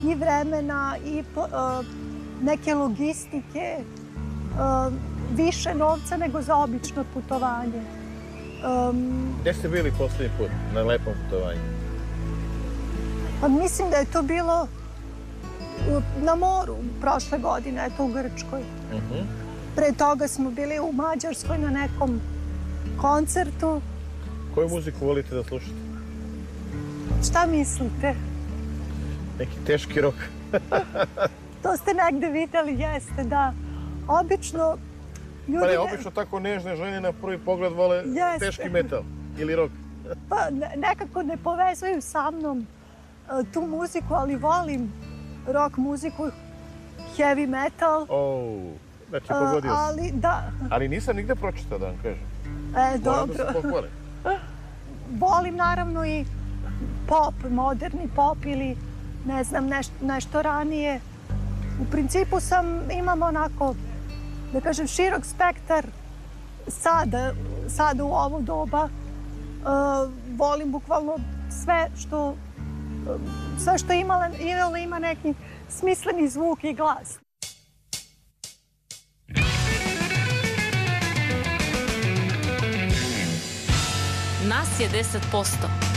i vremena i neke logistike, više novca nego za obično putovanje. Gde ste bili poslednji put na lepom putovanju? Pa mislim da je to bilo na moru prošle godine, eto u Grčkoj. Pre toga smo bili u Mađarskoj na nekom koncertu. Koju muziku volite da slušate? Šta mislite? Neki teški rok. To ste negde videli, jeste, da. Obično ljudi... Pa ne, obično tako nežne žene na prvi pogled vole teški metal ili rok. Pa nekako ne povezuju sa mnom tu muziku, ali volim rock muziku, heavy metal. Znači, pogodio sam. Ali, da. Ali nisam nigde pročitao, da vam kažem. Dobro. Moram da se pohvalim. Volim naravno i pop, moderni pop ili ne znam, nešto ranije. U principu imam onako, da kažem, širok spektar sada u ovo doba. Volim bukvalno sve što ima neki smisleni zvuk i glas. Nas je 10%.